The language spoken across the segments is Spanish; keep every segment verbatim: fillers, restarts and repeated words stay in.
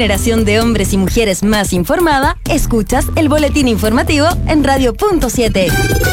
generación de hombres y mujeres más informada, escuchas el boletín informativo en Radio Punto siete.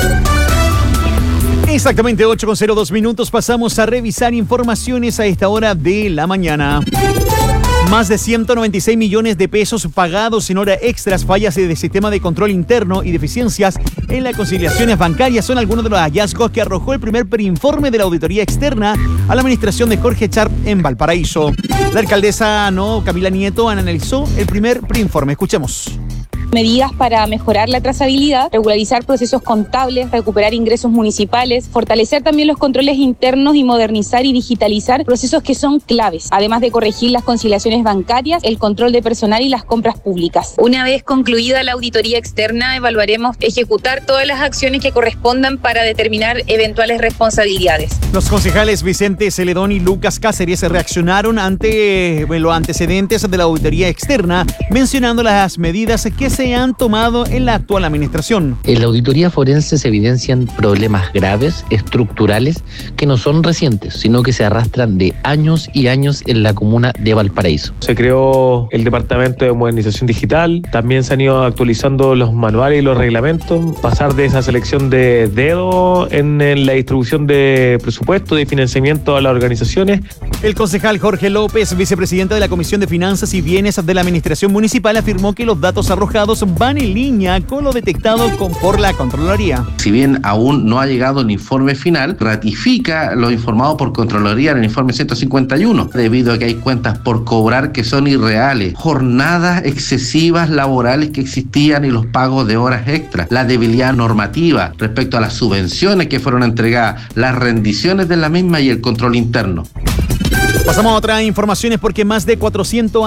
Exactamente ocho con cero dos minutos, pasamos a revisar informaciones a esta hora de la mañana. Más de ciento noventa y seis millones de pesos pagados en horas extras, fallas de sistema de control interno y deficiencias en las conciliaciones bancarias son algunos de los hallazgos que arrojó el primer preinforme de la auditoría externa a la administración de Jorge Sharp en Valparaíso. La alcaldesa no, Camila Nieto analizó el primer preinforme. Escuchemos. Medidas para mejorar la trazabilidad, regularizar procesos contables, recuperar ingresos municipales, fortalecer también los controles internos y modernizar y digitalizar procesos que son claves, además de corregir las conciliaciones bancarias, el control de personal y las compras públicas. Una vez concluida la auditoría externa, evaluaremos ejecutar todas las acciones que correspondan para determinar eventuales responsabilidades. Los concejales Vicente Celedón y Lucas Cáceres reaccionaron ante bueno, los antecedentes de la auditoría externa, mencionando las medidas que se se han tomado en la actual administración. En la auditoría forense se evidencian problemas graves, estructurales, que no son recientes, sino que se arrastran de años y años en la comuna de Valparaíso. Se creó el Departamento de Modernización Digital, también se han ido actualizando los manuales y los reglamentos, pasar de esa selección de dedo en, en la distribución de presupuesto, de financiamiento a las organizaciones. El concejal Jorge López, vicepresidente de la Comisión de Finanzas y Bienes de la Administración Municipal, afirmó que los datos arrojados van en línea con lo detectado con, por la Contraloría. Si bien aún no ha llegado el informe final, ratifica lo informado por Contraloría en el informe ciento cincuenta y uno, debido a que hay cuentas por cobrar que son irreales, jornadas excesivas laborales que existían y los pagos de horas extras, la debilidad normativa respecto a las subvenciones que fueron entregadas, las rendiciones de la misma y el control interno. Pasamos a otras informaciones porque más de cuatrocientos